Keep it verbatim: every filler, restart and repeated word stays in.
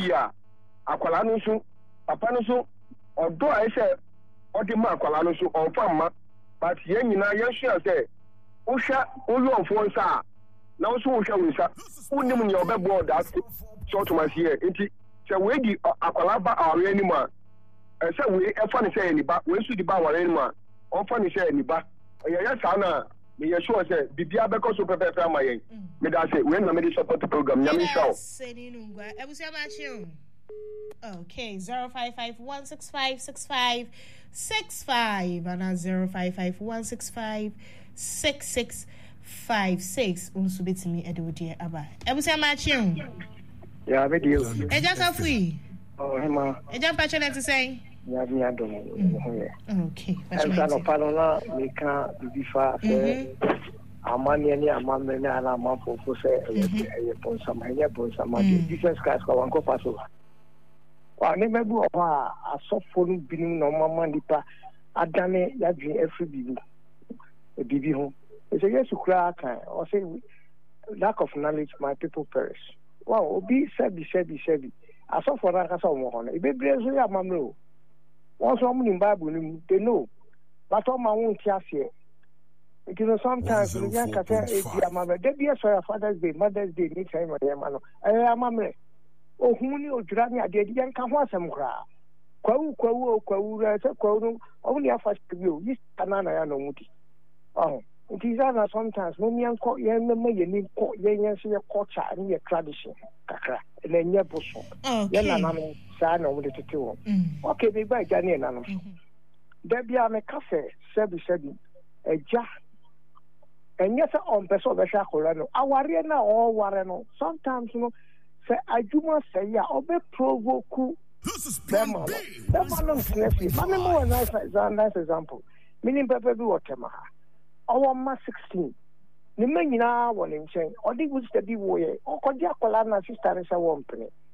a akwala no so papa no so odo a ise odi ma akwala no so onfa ma but yen nyina yen hia se wo hwa wo yo ofo nsa na wo so wo hwa wo nsa unim ne obebo da short man here enti se we di akwala ba aware ni ma e se we e fa ne se ni ba we su di ba aware ni ma onfa ne se ni ba ye ye sa na me ye sure say bibia be ko so pepe pepe ma yen me da say we na me di support program nyame show okay zero five five one six five six five six five and zero five five one six five six six five six unso betimi edodie aba ebusia ma chiun ya be dio eja ka fui oh hema eja pa chene to say ya mi adom okay I'm no panola me ka bifa se amani ni amame na na mampo ko se e ponsa manya ponsa ma defense class ko wanko paso wa ne mebu o ha asofo no binu no mama nipa adane ya dwen afri bibi e bibi ho e se yesu kra kan o say lack of knowledge my people perish wow obi sabi sabi sabi asofo na ka so mo ho no e bebre so ya mamre o won so mo ni bible ni they know but o ma won ti ase you know sometimes we can say e dia mamre de bia so ya father's day mother's day ni time ma dem ano eh mamre o huni o dra ni ade de nka ho asem kra kwawu kwawu kwawu ra se kwawu no o ni afa bio yi tanana ya no muti oh it is that sometimes no mian ko ye me ye ni ko ye yen se ye culture ni ye tradition kakra na nye boso ye na na no sa na o de tete wo okay be gba ja ni na no da bia me cafe sebi sebi eja enye se on person be sha kora no aware na o ware no sometimes no se ajuma se ya obe provoke them them no sleepy mama mo nice nice example meaning pepe bi wotema ha owo ma sixteen ni manyina wo ne nchen odi good study wo ye okoji akola na sister ne se wo mpene